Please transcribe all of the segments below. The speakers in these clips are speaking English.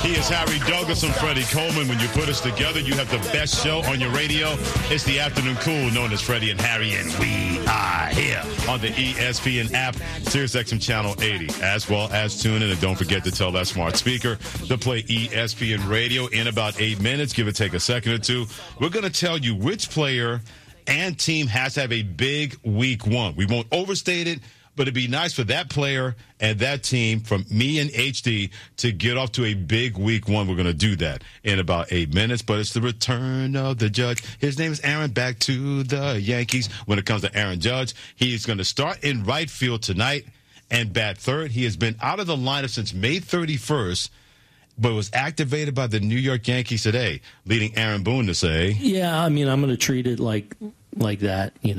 He is Harry Douglas and Freddie Coleman. When you put us together, you have the best show on your radio. It's the Afternoon Cool, known as Freddie and Harry, and we are here on the ESPN app, SiriusXM Channel 80, as well as tune in. And don't forget to tell that smart speaker to play ESPN Radio in about 8 minutes. Give it take a second or two. We're going to tell you which player and team has to have a big week one. We won't overstate it, but it'd be nice for that player and that team, from me and HD, to get off to a big week one. We're going to do that in about 8 minutes, but it's the return of the Judge. His name is Aaron, back to the Yankees. When it comes to Aaron Judge, he's going to start in right field tonight and bat third. He has been out of the lineup since May 31st, but was activated by the New York Yankees today, leading Aaron Boone to say, yeah, I mean, I'm going to treat it like that, he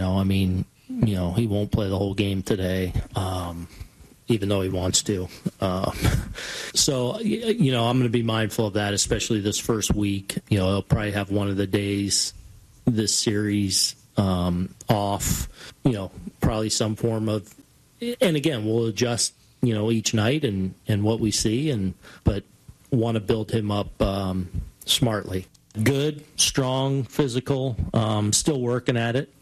won't play the whole game today, even though he wants to. So, I'm going to be mindful of that, especially this first week. He'll probably have one of the days this series off, probably some form of, and again, we'll adjust, each night and what we see, but want to build him up smartly. Good, strong, physical, still working at it.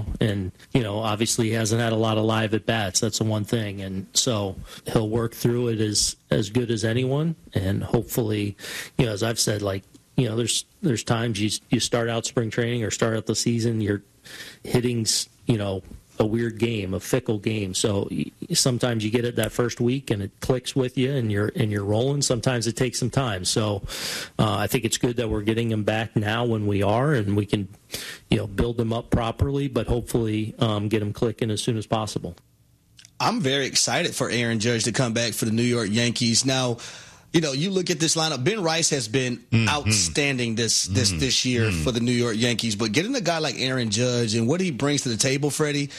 Obviously he hasn't had a lot of live at-bats. That's the one thing. And so he'll work through it as good as anyone. And hopefully, as I've said, there's times you start out spring training or start out the season, your hitting's, a weird game, a fickle game. So sometimes you get it that first week and it clicks with you and you're rolling. Sometimes it takes some time. So I think it's good that we're getting him back now when we are, and we can, build him up properly, but hopefully get him clicking as soon as possible. I'm very excited for Aaron Judge to come back for the New York Yankees. Now, you look at this lineup. Ben Rice has been outstanding this year for the New York Yankees. But getting a guy like Aaron Judge and what he brings to the table, Freddie,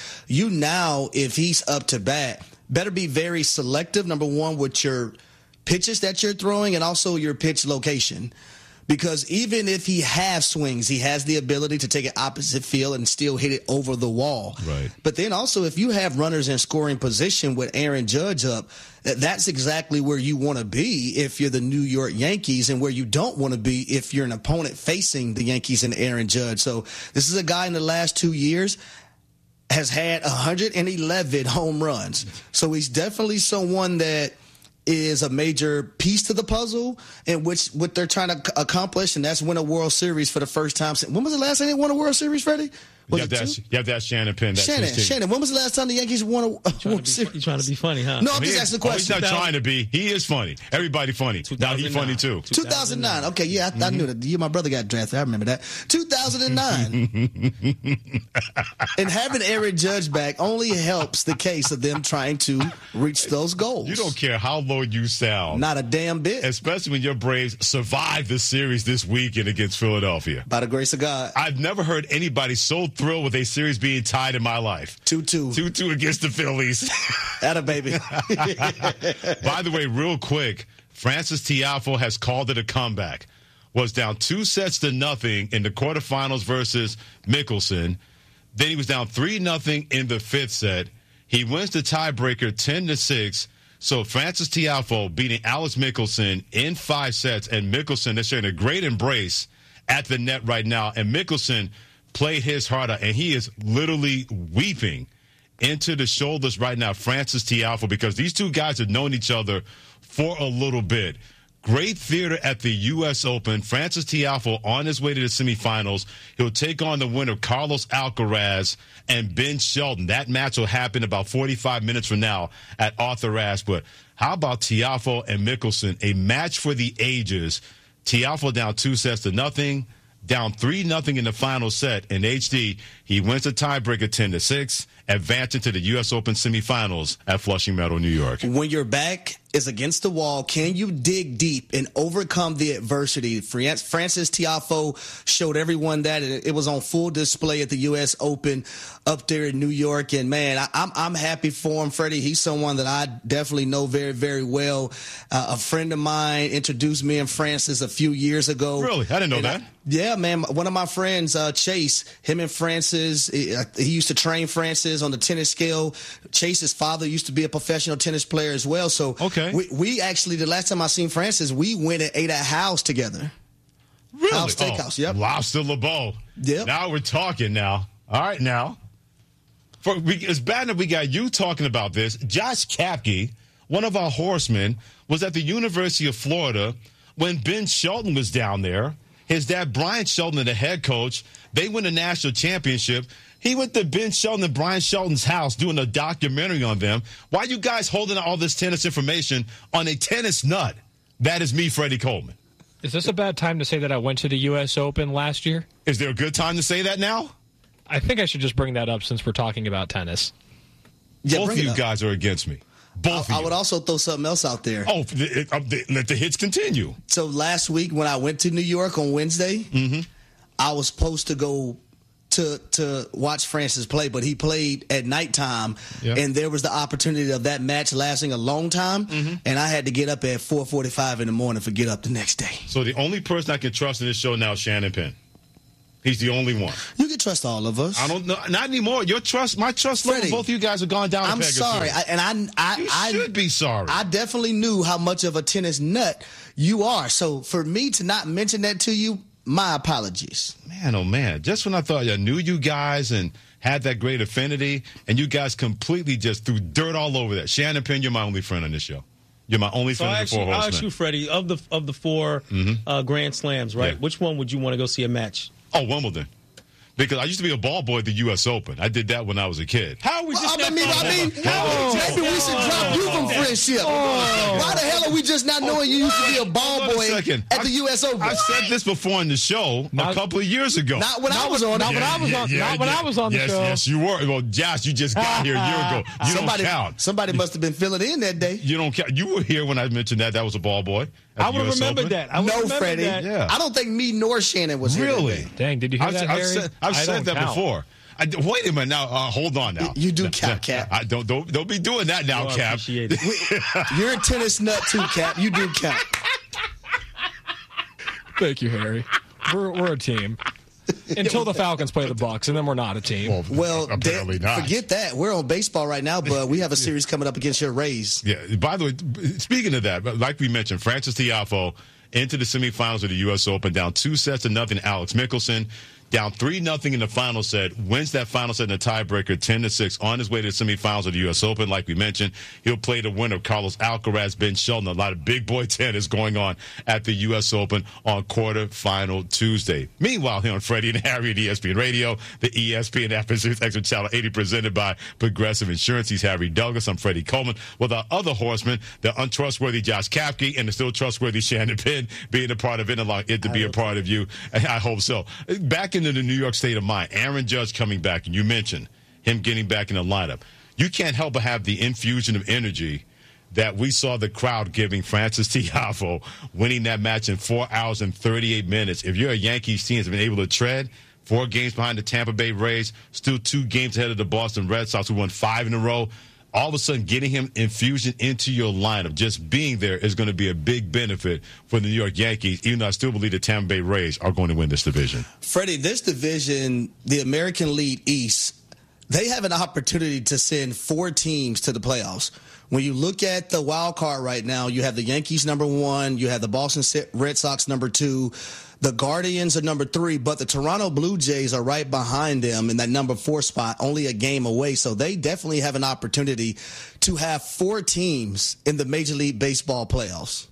if he's up to bat, better be very selective, number one, with your pitches that you're throwing and also your pitch location. Because even if he has swings, he has the ability to take an opposite field and still hit it over the wall. Right. But then also, if you have runners in scoring position with Aaron Judge up, that's exactly where you want to be if you're the New York Yankees, and where you don't want to be if you're an opponent facing the Yankees and Aaron Judge. So this is a guy in the last 2 years has had 111 home runs. So he's definitely someone that is a major piece to the puzzle in which what they're trying to accomplish, and that's win a World Series for the first time. When was the last time they won a World Series, Freddie? You have to ask Shannon Penn. Shannon, when was the last time the Yankees won a World Series? You're trying to be funny, huh? No, I'm just asking the question. He's not trying to be. He is funny. Everybody funny. Now he's funny, too. 2009. Okay, yeah, I knew that. My brother got drafted. I remember that. 2009. And having Aaron Judge back only helps the case of them trying to reach those goals. You don't care how low you sound. Not a damn bit. Especially when your Braves survived the series this weekend against Philadelphia. By the grace of God. I've never heard anybody so thrilled with a series being tied in my life. 2-2. 2-2 against the Phillies. Atta baby. By the way, real quick, Francis Tiafoe has called it a comeback. Was down 2-0 in the quarterfinals versus Mickelson. Then he was down 3-0 in the fifth set. He wins the tiebreaker 10-6. So Francis Tiafoe beating Alex Mickelson in 5 sets, and Mickelson, they're sharing a great embrace at the net right now. And Mickelson played his heart out, and he is literally weeping into the shoulders right now, Francis Tiafoe, because these two guys have known each other for a little bit. Great theater at the U.S. Open. Francis Tiafoe on his way to the semifinals. He'll take on the winner, Carlos Alcaraz and Ben Shelton. That match will happen about 45 minutes from now at Arthur Ashe. But how about Tiafoe and Mickelson? A match for the ages. Tiafoe down 2-0, down 3-0 in the final set. In HD, he wins the tiebreaker 10-6, advancing to the U.S. Open semifinals at Flushing Meadow, New York. When your back is against the wall, can you dig deep and overcome the adversity? Francis Tiafoe showed everyone that. It was on full display at the U.S. Open up there in New York. And, man, I'm happy for him, Freddie. He's someone that I definitely know very, very well. A friend of mine introduced me and Francis a few years ago. Really? I didn't know that. Yeah, man. One of my friends, Chase, him and Francis, he used to train Francis on the tennis scale. Chase's father used to be a professional tennis player as well. So Okay. We actually, the last time I seen Francis, we went and ate at House together. Really? House Steakhouse, yep. Lobster LeBeau. Yep. Now we're talking now. All right, now. It's bad that we got you talking about this. Josh Kapke, one of our horsemen, was at the University of Florida when Ben Shelton was down there. His dad, Brian Shelton, the head coach, they win a national championship. He went to Ben Shelton and Brian Shelton's house doing a documentary on them. Why are you guys holding all this tennis information on a tennis nut? That is me, Freddie Coleman. Is this a bad time to say that I went to the U.S. Open last year? Is there a good time to say that now? I think I should just bring that up since we're talking about tennis. Yeah, both of you guys are against me. Both of you. I would also throw something else out there. Oh, let the hits continue. So last week when I went to New York on Wednesday, I was supposed to go to watch Francis play, but he played at nighttime, and there was the opportunity of that match lasting a long time, and I had to get up at 4:45 in the morning for get up the next day. So the only person I can trust in this show now is Shannon Penn. He's the only one. You can trust all of us. I don't know. Not anymore. My trust level, both of you guys have gone down. I'm sorry, I should be sorry. I definitely knew how much of a tennis nut you are. So for me to not mention that to you, my apologies. Man, oh man! Just when I thought I knew you guys and had that great affinity, and you guys completely just threw dirt all over that. Shannon Penn, you're my only friend on this show. You're my only friend of the four horsemen. I'll ask you, Freddie, of the four Grand Slams, right? Yeah. Which one would you want to go see a match? Oh, Wimbledon. Because I used to be a ball boy at the U.S. Open. I did that when I was a kid. How are we just maybe we should drop you from friendship. Why the hell are we just not knowing you used to be a ball boy at the U.S. Open? I said this before in the show a couple of years ago. Not when I was on the show. Yes, you were. Well, Josh, you just got here a year ago. You don't count. Somebody must have been filling in that day. You don't count. You were here when I mentioned that was a ball boy. I would have remembered that. No, Freddie. Yeah. I don't think me nor Shannon was here. Really? Dang, did you hear that, Harry? I've said that before. Wait a minute now. Hold on now. You do, Cap. Don't be doing that now, Cap. Appreciate it. You're a tennis nut too, Cap. You do, Cap. Thank you, Harry. We're a team. Until the Falcons play the Bucs, and then we're not a team. Well, apparently not. Forget that. We're on baseball right now, but we have a series coming up against your Rays. Yeah. By the way, speaking of that, like we mentioned, Francis Tiafoe into the semifinals of the U.S. Open, down 2-0. Alex Mickelson down 3-0 in the final set, wins that final set in a tiebreaker 10-6 on his way to the semifinals of the U.S. Open. Like we mentioned, he'll play the winner, Carlos Alcaraz, Ben Shelton. A lot of big boy tennis going on at the U.S. Open on quarterfinal Tuesday. Meanwhile, here on Freddie and Harry at ESPN Radio, the ESPN app is Extra Channel 80 presented by Progressive Insurance. He's Harry Douglas. I'm Freddie Coleman with our other horseman, the untrustworthy Josh Kapke and the still trustworthy Shannon Penn, being a part of it, allowing it to be a part of you. I hope so. Back into the New York state of mind, Aaron Judge coming back, and you mentioned him getting back in the lineup. You can't help but have the infusion of energy that we saw the crowd giving Francis Tiafoe winning that match in 4 hours and 38 minutes. If you're a Yankees team that's been able to tread 4 games behind the Tampa Bay Rays, still 2 games ahead of the Boston Red Sox, who won 5 in a row, all of a sudden getting him infusion into your lineup, just being there is going to be a big benefit for the New York Yankees, even though I still believe the Tampa Bay Rays are going to win this division. Freddie, this division, the American League East, they have an opportunity to send 4 teams to the playoffs. When you look at the wild card right now, you have the Yankees number 1, you have the Boston Red Sox number 2, the Guardians are number 3, but the Toronto Blue Jays are right behind them in that number 4 spot, only a game away. So they definitely have an opportunity to have 4 teams in the Major League Baseball playoffs.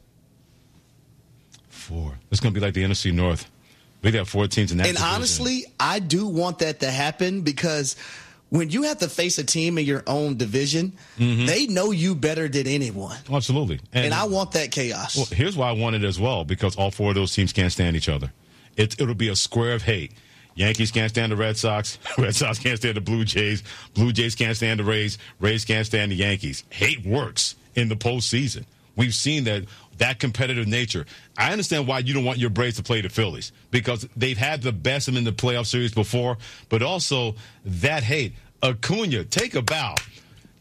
4. It's going to be like the NFC North. We got 4 teams in that division. Honestly, I do want that to happen because when you have to face a team in your own division, they know you better than anyone. Absolutely. And I want that chaos. Well, here's why I want it as well, because all 4 of those teams can't stand each other. It'll be a square of hate. Yankees can't stand the Red Sox. Red Sox can't stand the Blue Jays. Blue Jays can't stand the Rays. Rays can't stand the Yankees. Hate works in the postseason. We've seen that competitive nature. I understand why you don't want your Braves to play the Phillies, because they've had the best of them in the playoff series before, but also that hate. Acuna, take a bow.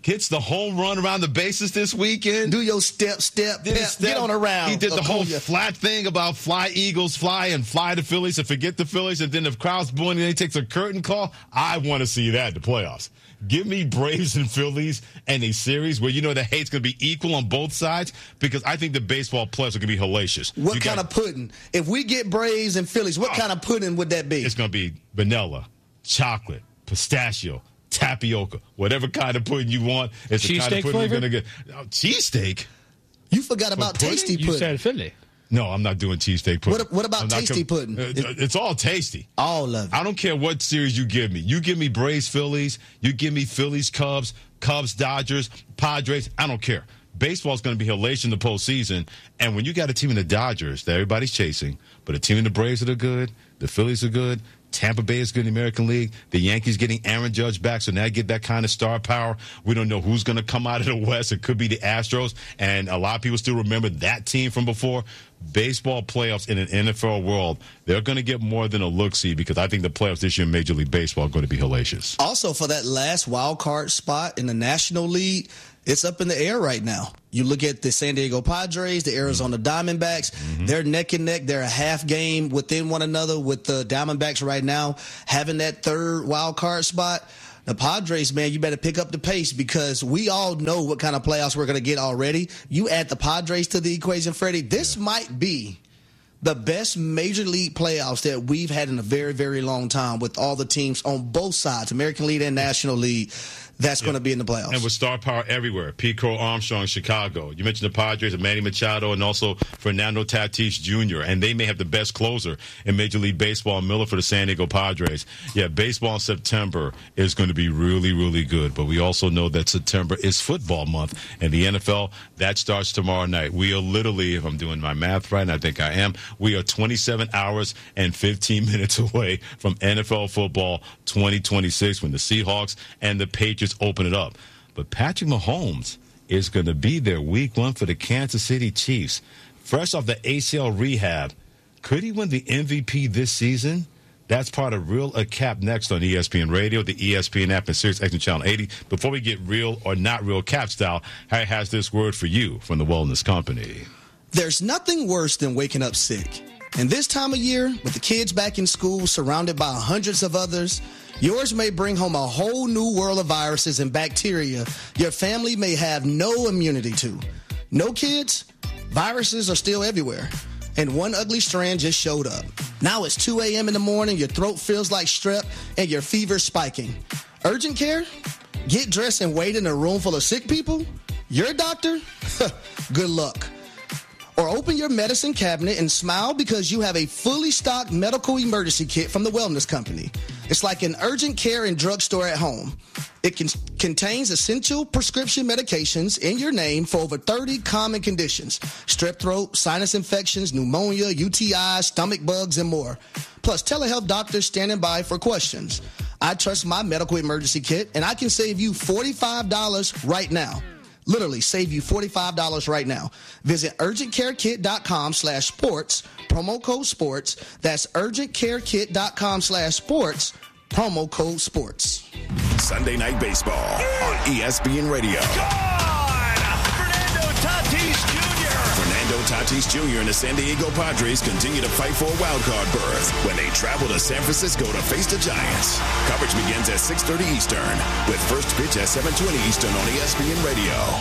hits the home run around the bases this weekend. Do your step, get on around. He did the whole Acuna. flat thing about fly Eagles, fly the Phillies and forget the Phillies. And then if crowd's booing and he takes a curtain call, I want to see that in the playoffs. Give me Braves and Phillies and a series where you know the hate's going to be equal on both sides, because I think the baseball playoffs are going to be hellacious. What kind of pudding? If we get Braves and Phillies, what kind of pudding would that be? It's going to be vanilla, chocolate, pistachio, tapioca, whatever kind of pudding you want. It's the kind of pudding you're going to get. Cheesesteak? You forgot about tasty pudding. You said Philly. No, I'm not doing cheesesteak pudding. What about tasty pudding? It's all tasty. All of it. I don't care what series you give me. You give me Braves, Phillies. You give me Phillies, Cubs, Dodgers, Padres. I don't care. Baseball's going to be hellacious in the postseason. And when you got a team in the Dodgers that everybody's chasing, but a team in the Braves that are good, the Phillies are good, Tampa Bay is good in the American League. The Yankees getting Aaron Judge back, so now I get that kind of star power. We don't know who's going to come out of the West. It could be the Astros, and a lot of people still remember that team from before. Baseball playoffs in an NFL world, they're going to get more than a look-see, because I think the playoffs this year in Major League Baseball are going to be hellacious. Also, for that last wild card spot in the National League, it's up in the air right now. You look at the San Diego Padres, the Arizona Diamondbacks. They're neck and neck. They're a half game within one another, with the Diamondbacks right now having that third wild card spot. The Padres, man, you better pick up the pace, because we all know what kind of playoffs we're going to get already. You add the Padres to the equation, Freddie, this might be the best Major League playoffs that we've had in a very, very long time, with all the teams on both sides, American League and National League, that's going to be in the playoffs. And with star power everywhere. Pete Crow Armstrong, Chicago. You mentioned the Padres and Manny Machado, and also Fernando Tatis Jr., and they may have the best closer in Major League Baseball, Miller for the San Diego Padres. Yeah, baseball in September is going to be really, really good, but we also know that September is football month, and the NFL, that starts tomorrow night. We are literally, if I'm doing my math right, and I think I am, we are 27 hours and 15 minutes away from NFL football 2026, when the Seahawks and the Patriots open it up. But Patrick Mahomes is going to be there week one for the Kansas City Chiefs. Fresh off the ACL rehab, could he win the MVP this season? That's part of Real or Cap next on ESPN Radio, the ESPN app, and Sirius XM Channel 80. Before we get real or not real Cap style, Harry has this word for you from the Wellness Company. There's nothing worse than waking up sick. And this time of year, with the kids back in school, surrounded by hundreds of others, yours may bring home a whole new world of viruses and bacteria your family may have no immunity to. No kids? Viruses are still everywhere. And one ugly strand just showed up. Now it's 2 a.m. in the morning, your throat feels like strep, and your fever's spiking. Urgent care? Get dressed and wait in a room full of sick people? Your doctor? Good luck. Or open your medicine cabinet and smile, because you have a fully stocked medical emergency kit from the Wellness Company. It's like an urgent care and drugstore at home. It contains essential prescription medications in your name for over 30 common conditions: strep throat, sinus infections, pneumonia, UTIs, stomach bugs, and more. Plus, telehealth doctors standing by for questions. I trust my medical emergency kit, and I can save you $45 right now. Literally save you $45 right now. Visit urgentcarekit.com/sports, promo code sports. That's urgentcarekit.com/sports, promo code sports. Sunday Night Baseball on ESPN Radio. Fernando Tatis Jr. and the San Diego Padres continue to fight for a wild card berth when they travel to San Francisco to face the Giants. Coverage begins at 6:30 Eastern, with first pitch at 7:20 Eastern on ESPN Radio.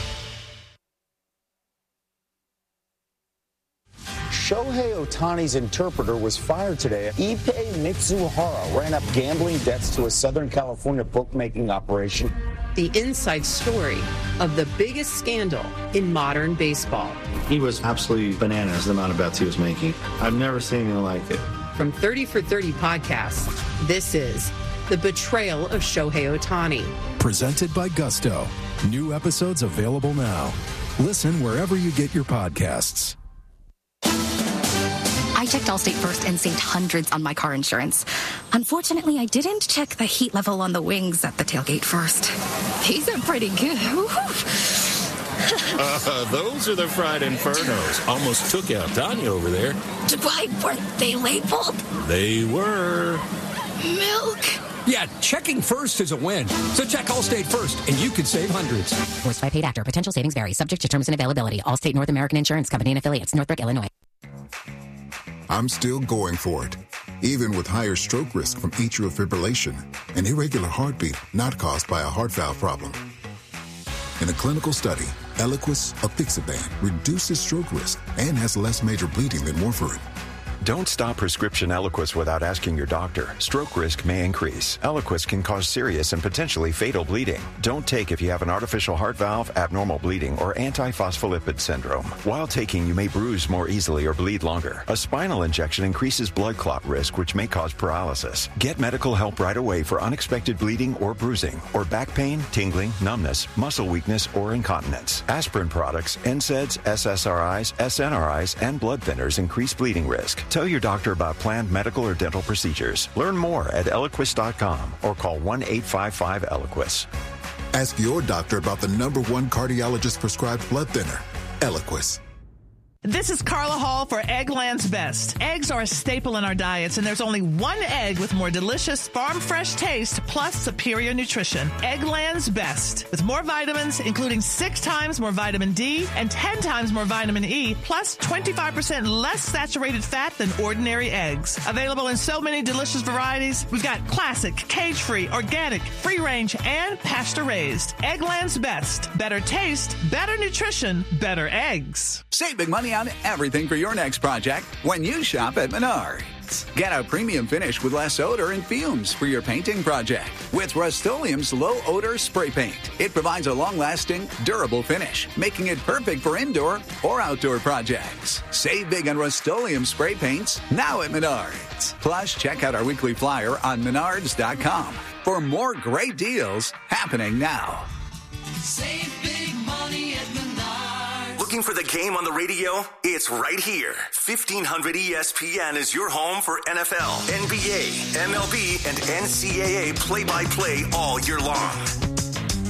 Shohei Ohtani's interpreter was fired today. Ippei Mitsuhara ran up gambling debts to a Southern California bookmaking operation. The inside story of the biggest scandal in modern baseball. He was absolutely bananas, the amount of bets he was making. I've never seen anything like it. From 30 for 30 podcasts, this is The Betrayal of Shohei Ohtani. Presented by Gusto. New episodes available now. Listen wherever you get your podcasts. I checked Allstate first and saved hundreds on my car insurance. Unfortunately, I didn't check the heat level on the wings at the tailgate first. These are pretty good. Those are the fried infernos. Almost took out Tanya over there. Why weren't they labeled? They were. Milk. Yeah, checking first is a win. So check Allstate first, and you could save hundreds. Voiced by paid actor. Potential savings vary. Subject to terms and availability. Allstate North American Insurance Company and affiliates. Northbrook, Illinois. I'm still going for it, even with higher stroke risk from atrial fibrillation, an irregular heartbeat not caused by a heart valve problem. In a clinical study, Eliquis apixaban reduces stroke risk and has less major bleeding than warfarin. Don't stop prescription Eliquis without asking your doctor. Stroke risk may increase. Eliquis can cause serious and potentially fatal bleeding. Don't take if you have an artificial heart valve, abnormal bleeding, or antiphospholipid syndrome. While taking, you may bruise more easily or bleed longer. A spinal injection increases blood clot risk, which may cause paralysis. Get medical help right away for unexpected bleeding or bruising, or back pain, tingling, numbness, muscle weakness, or incontinence. Aspirin products, NSAIDs, SSRIs, SNRIs, and blood thinners increase bleeding risk. Tell your doctor about planned medical or dental procedures. Learn more at Eliquis.com or call 1-855-ELIQUIS. Ask your doctor about the #1 cardiologist prescribed blood thinner, Eliquis. This is Carla Hall for Eggland's Best. Eggs are a staple in our diets, and there's only one egg with more delicious farm-fresh taste plus superior nutrition. Eggland's Best. With more vitamins, including 6 times more vitamin D and 10 times more vitamin E, plus 25% less saturated fat than ordinary eggs. Available in so many delicious varieties, we've got classic, cage-free, organic, free-range, and pasture-raised. Eggland's Best. Better taste, better nutrition, better eggs. Save big money on everything for your next project when you shop at Menards. Get a premium finish with less odor and fumes for your painting project with Rust-Oleum's low-odor spray paint. It provides a long-lasting, durable finish, making it perfect for indoor or outdoor projects. Save big on Rust-Oleum spray paints now at Menards. Plus, check out our weekly flyer on Menards.com for more great deals happening now. Save big money at Menards. Looking for the game on the radio? It's right here. 1500 ESPN is your home for NFL, NBA, MLB, and NCAA play-by-play all year long.